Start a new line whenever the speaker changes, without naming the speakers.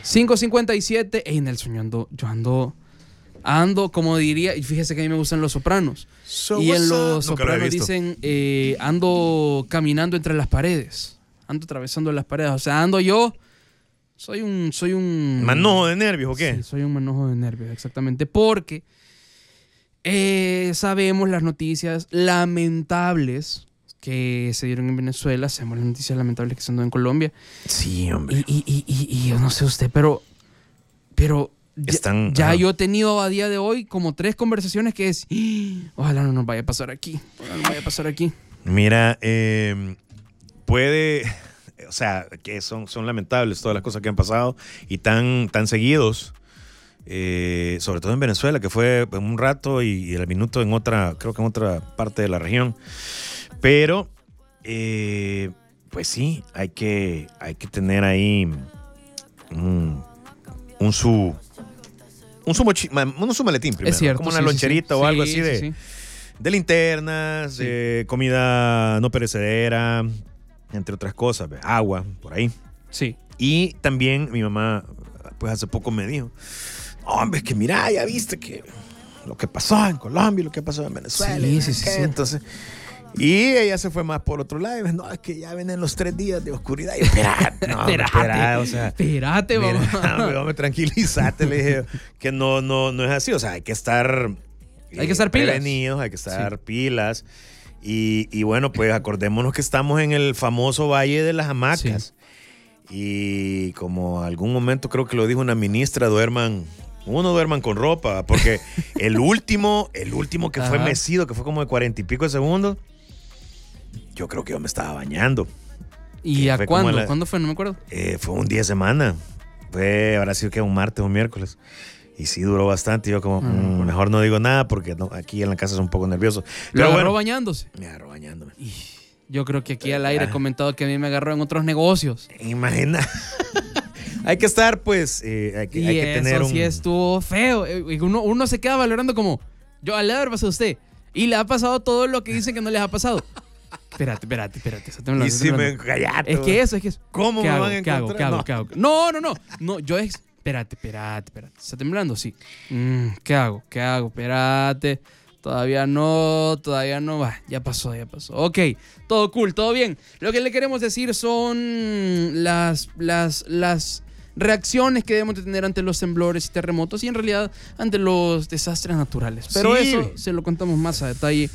5:57. Ey, Nelson, yo ando, como diría, y fíjese que a mí me gustan Los Sopranos. Y en Los Sopranos dicen, ando caminando entre las paredes. Ando atravesando las paredes. O sea, ando yo. Soy un...
¿Manojo de nervios o qué?
Sí, soy un manojo de nervios, exactamente. Porque sabemos las noticias lamentables que se dieron en Venezuela. Sabemos las noticias lamentables que se han dado en Colombia.
Sí, hombre.
Y yo no sé usted, pero yo he tenido a día de hoy como 3 conversaciones que es, ojalá no nos vaya a pasar aquí. Ojalá no vaya a pasar aquí.
Mira, puede... O sea, que son lamentables todas las cosas que han pasado y tan seguidos, sobre todo en Venezuela, que fue un rato y el minuto creo que en otra parte de la región. Pero, pues sí, hay que tener ahí un su maletín primero.
Es cierto,
como una loncherita o algo así
sí.
de linternas, comida no perecedera, entre otras cosas, agua, por ahí.
Sí.
Y también mi mamá, pues hace poco me dijo, hombre, es que mira, ya viste que lo que pasó en Colombia, lo que pasó en Venezuela.
Sí.
Entonces, y ella se fue más por otro lado y me dijo, no, es que ya vienen los 3 días de oscuridad. Y yo, espérate, mamá. Tranquilízate, le dije que no es así, o sea, hay que estar prevenidos, hay que estar pilas. Y bueno, pues acordémonos que estamos en el famoso Valle de las Hamacas. Sí. Y como algún momento creo que lo dijo una ministra, duerman con ropa, porque el último que fue mecido, que fue como de 40 y pico de segundos, yo creo que yo me estaba bañando.
¿Y a cuándo? ¿Cuándo fue? No me acuerdo.
Fue un día de semana. Habrá sido que un martes o un miércoles. Y sí duró bastante. Yo como, mejor no digo nada porque aquí en la casa es un poco nervioso.
Pero agarró bañándose.
Me agarró bañándome.
Yo creo que aquí al aire he comentado que a mí me agarró en otros negocios.
Imagina. Hay que estar, pues, hay que tener
sí estuvo feo. Uno se queda valorando como, yo le ha pasado a usted. Y le ha pasado todo lo que dicen que no les ha pasado. Espérate.
Y si me callaste.
Es que eso.
¿Cómo me van a encontrar?
¿Qué hago? No, yo es... Espérate. ¿Está temblando? Sí. ¿Qué hago? Espérate. Todavía no va. Ya pasó. Ok, todo cool, todo bien. Lo que le queremos decir son las reacciones que debemos de tener ante los temblores y terremotos y en realidad ante los desastres naturales. Pero eso se lo contamos más a detalle